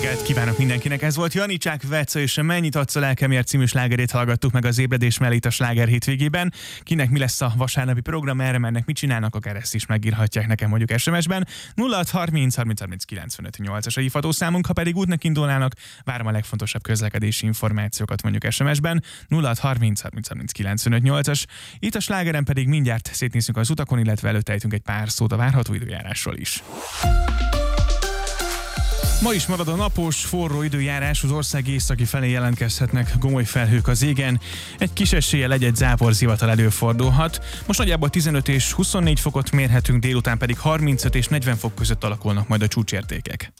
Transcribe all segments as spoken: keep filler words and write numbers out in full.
reggelt kívánok mindenkinek, ez volt Janicsák Veca és a Mennyit adsz a lelkemért című slágerét hallgattuk meg az ébredés mellett a sláger hétvégében. Kinek mi lesz a vasárnapi program, erre mennek, mit csinálnak, akár ezt is megírhatják nekem mondjuk es em es-ben. nulla hat harminc harminc harminc kilencvenöt nyolcas a hívható számunk, ha pedig útnak indulnának, várom a legfontosabb közlekedési információkat mondjuk es em es-ben. nulla hat harminc harminc harminc kilencvenöt nyolcas. Itt a slágeren pedig mindjárt szétnézzünk az utakon, illetve előtte ejtünk egy pár szót a várható időjárásról is. Ma is marad a napos, forró időjárás, az ország északi felé jelentkezhetnek gomoly felhők az égen. Egy kis eséllyel egy-egy záporzivatal előfordulhat. Most nagyjából tizenöt és huszonnégy fokot mérhetünk, délután pedig harmincöt és negyven fok között alakulnak majd a csúcsértékek.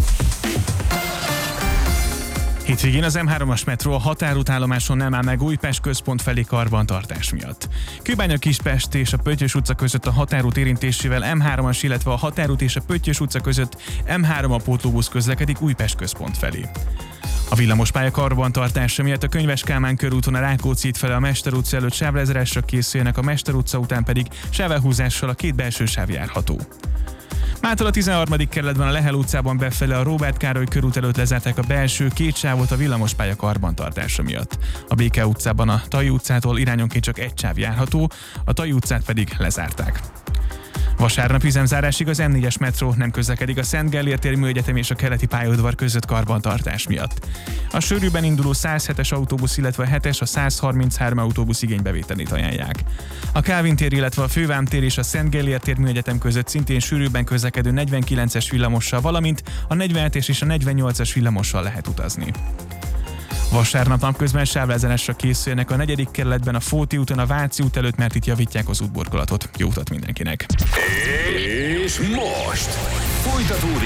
Hétvégén az em hármas metró a határútállomáson nem áll meg Újpest központ felé karbantartás miatt. Kőbánya-Kispest és a Pöttyös utca között a határút érintésével em hármas, illetve a határút és a Pöttyös utca között em három a pótlóbusz közlekedik Újpest központ felé. A villamospálya karbantartása miatt a Könyves Kálmán körúton a Rákóczi híd fele a Mester utca előtt sávlezárásra készüljenek, a Mester utca után pedig sávelhúzással a két belső sáv járható. Mától a tizenharmadik kerületben a Lehel utcában befele a Róbert Károly körút előtt lezárták a belső két sávot a villamospálya karbantartása miatt. A Béke utcában a Tai utcától irányonként csak egy sáv járható, a Tai utcát pedig lezárták. Vasárnap üzemzárásig az em négyes metró nem közlekedik a Szent Gellért téri Műegyetem és a keleti pályaudvar között karbantartás miatt. A sűrűben induló száz hetes autóbusz, illetve a hetes, a száz harminchárom autóbusz igénybevételét ajánlják. A Kálvin tér, illetve a Fővám tér és a Szent Gellért tér Műegyetem között szintén sűrűbben közlekedő negyvenkilences villamossal, valamint a negyvenhetes és a negyvennyolcas villamossal lehet utazni. Vasárnap napközben sávlezárásra készüljenek a negyedik kerületben a Fóti úton a Váci út előtt, mert itt javítják az útburkolatot. Jó utat mindenkinek! És most folytatódik